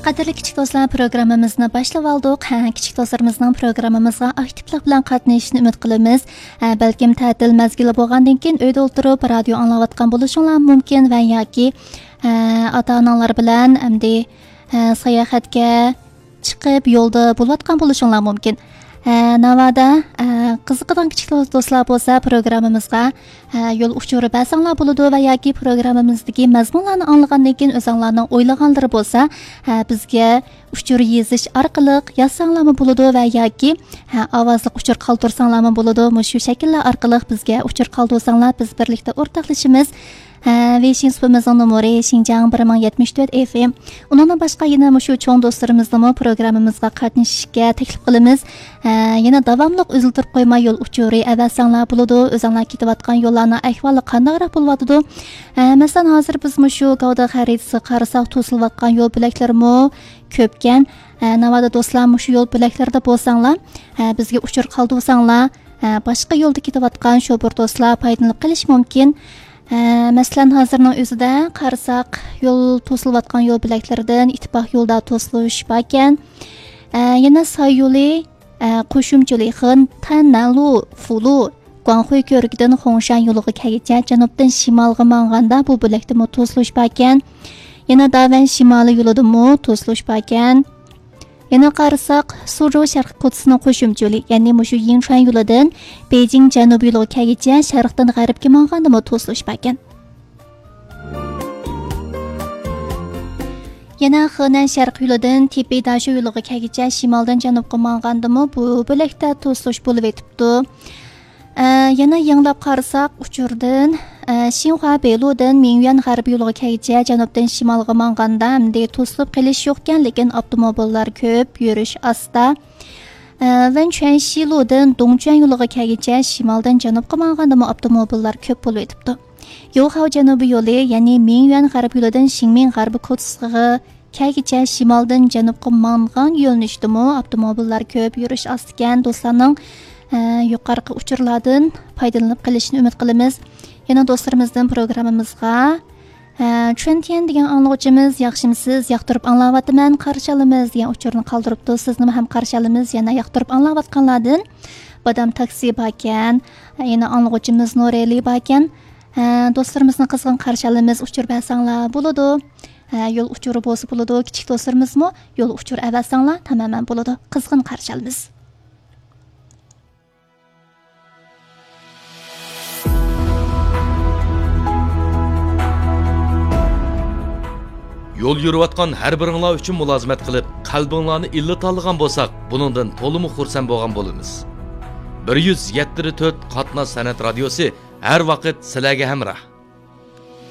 Qadrli kichik do'stlar, programmamizni boshlab oldik. Kichik do'stlarimizning programmamizga aktivlik bilan qatnashishni umid qilamiz. Balkim ta'til mazgili bo'lgandan keyin uyda o'tirib radio anglayotgan bo'lishinglar mumkin va yoki ota-onalar bilan hamda sayohatga chiqib yo'lda bo'layotgan bo'lishinglar mumkin. Navada qiziqadigan kichik do'stlar bo'lsa programmamizga yo'l uchuri basanglar bo'ladi va yoki programmamizdagi mazmunlarni anglagandan keyin o'zinglarning o'ylaganlari bo'lsa bizga uchur yozish orqali yozsanglarmi bo'ladi va yoki ovozli uchur qoldirsanglarmi bo'ladi. Shu shakllar orqali bizga uchur qoldirsanglar biz birlikda o'rtoqlashamiz. Weixin supimizning nomeri Xinjiang 1074 FM. Undan boshqa yana shu cho'ng do'stlarimizni programmamizga qatnashishga taklif qilamiz. Yana davomli uziltirib qo'ymay yo'l uchuri avasanglar bo'ladi. O'zinglar ketayotgan yo'llarning ahvoli qandayroq bo'lyapti? Masalan, hozir biz shu Gavda xaritasi qarasak to'silayotgan yo'l bo'laklarimi ko'pkan. Navada do'stlar shu yo'l bo'laklarida bo'lsanglar, bizga uchur qoldirsanglar, boshqa yo'lda ketayotgan shu bir do'stlar foydalanib qilish mumkin. Masalan, hozirning o'zida qarasak yo'l to'silayotgan yo'l bo'laklaridan ittifoq yo'lda to'silish bor ekan. Yana Soy yo'li, qo'shimchalik Xin, Tannalu, Fulu, Guanghui ko'rigidan Xongshan yo'liga kelguncha janubdan shimolga manganda bu bo'lakda to'silish bor ekan. Yana Davan shimoli yo'lida to'silish bor ekan. Yana qarasak Suzhou sharq ko'chasining qo'shimchalik, ya'ni shu Yinchuan yo'lidan Beijing janubiy yo'liga kelguncha sharqdan g'arbga manganda to'silish bor ekan. Yana Henan sharq yo'lidan Tepe Dashu yo'liga kelguncha shimoldan janubga manganda bu bo'lakda to'silish bo'lib o'tibdi. Yana yanglab qarasak uchurdan Xinhua Beiludan Mingyuan g'arbiy yo'liga kelguncha janubdan shimolga manganda hamda to'silib qilish yo'q ekan, lekin avtomobillar ko'p, yurish asta. Wenchuan Xiludan Dongchuan yo'liga kelguncha shimoldan janubga manganda avtomobillar ko'p bo'lib o'tibdi. Yo'hao janubiy yo'li, ya'ni Mingyuan g'arbiy yo'lidan Xinmin g'arbiy ko'chasiga kelguncha shimoldan janubga mangan yo'lnishda avtomobillar ko'p, yurish asta ekan. Do'stlarning yuqorqi uchurlardan foydalanib qilishni umid qilamiz. Yana do'stlarimizdan programmamizga Chuntian degan anglovchimiz yaxshimisiz, yoqtirib anglayapman, qarshi olamiz degan uchurni qoldiribdi. Sizni ham qarshi olamiz. Yana yoqtirib anglayotganlardan Badam taksi bor ekan, yana anglovchimiz Noreli bor ekan. Do'stlarimizni qizg'in qarshi olamiz, uchur bersanglar bo'ladi. Yo'l uchuri bo'lsa bo'ladi. Kichik do'stlarimizmi yo'l uchur avasanglar tamaman bo'ladi. Qizg'in qarshi olamiz. Yo'l yurayotgan har biringlar uchun mulozimat qilib, qalbinglarni illit olgan bo'lsak, buningdan to'liq xursand bo'lgan bo'lamiz. 107.4 Qatnoz san'at radiosi har vaqt sizlarga hamroh.